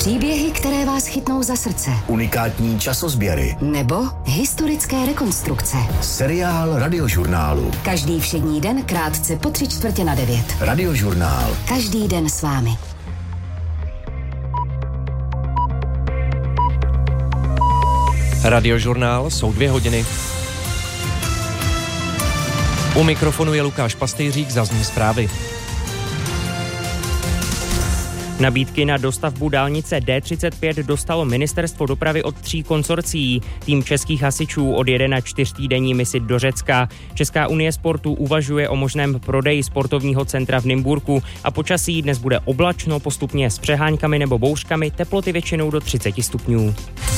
Příběhy, které vás chytnou za srdce. Unikátní časozběry. Nebo historické rekonstrukce. Seriál Radiožurnálu. Každý všední den krátce po 8:45. Radiožurnál. Každý den s vámi. Radiožurnál, jsou 2 hodiny. U mikrofonu je Lukáš Pastejřík, zazní zprávy. Nabídky na dostavbu dálnice D35 dostalo ministerstvo dopravy od 3 konsorcií. Tým českých hasičů odjede na 4týdenní misi do Řecka. Česká unie sportu uvažuje o možném prodeji sportovního centra v Nymburku a počasí dnes bude oblačno, postupně s přeháňkami nebo bouřkami, teploty většinou do 30 stupňů.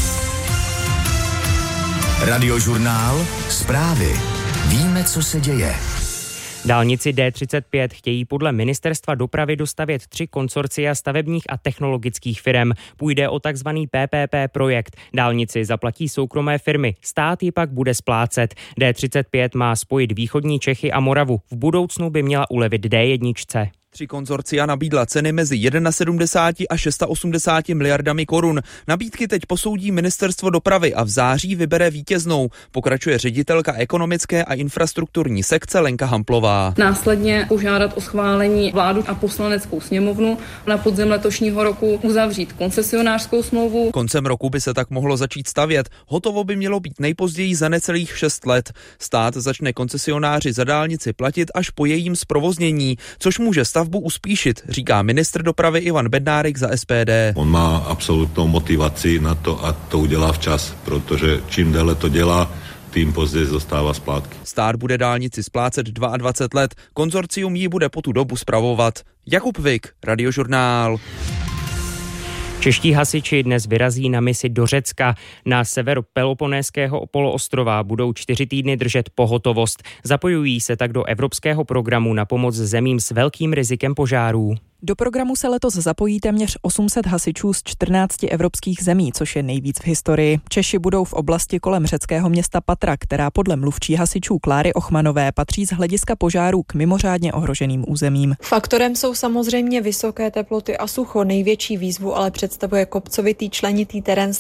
Radiožurnál, zprávy. Víme, co se děje. Dálnici D35 chtějí podle ministerstva dopravy dostavět 3 konsorcia stavebních a technologických firem. Půjde o takzvaný PPP projekt. Dálnici zaplatí soukromé firmy, stát ji pak bude splácet. D35 má spojit východní Čechy a Moravu. V budoucnu by měla ulevit D1. 3 konzorcia nabídla ceny mezi 71 a 680 miliardami korun. Nabídky teď posoudí ministerstvo dopravy a v září vybere vítěznou, pokračuje ředitelka ekonomické a infrastrukturní sekce Lenka Hamplová. Následně požádat o schválení vládu a poslaneckou sněmovnu, na podzim letošního roku uzavřít koncesionářskou smlouvu. Koncem roku by se tak mohlo začít stavět. Hotovo by mělo být nejpozději za necelých 6 let. Stát začne koncesionáři za dálnici platit až po jejím zprovoznění, což může stavbu uspíšit, říká ministr dopravy Ivan Bednárik za SPD. On má absolutnou motivaci na to a to udělá včas, protože čím déle to dělá, tím později dostává splátky. Stát bude dálnici splácet 22 let, konzorcium ji bude po tu dobu spravovat. Jakub Vik, Radiožurnál. Čeští hasiči dnes vyrazí na misi do Řecka. Na severu Peloponéského poloostrova budou 4 týdny držet pohotovost. Zapojují se tak do evropského programu na pomoc zemím s velkým rizikem požárů. Do programu se letos zapojí téměř 800 hasičů z 14 evropských zemí, což je nejvíc v historii. Češi budou v oblasti kolem řeckého města Patra, která podle mluvčí hasičů Kláry Ochmanové patří z hlediska požárů k mimořádně ohroženým územím. Faktorem jsou samozřejmě vysoké teploty a sucho. Největší výzvu ale představuje kopcovitý členitý terén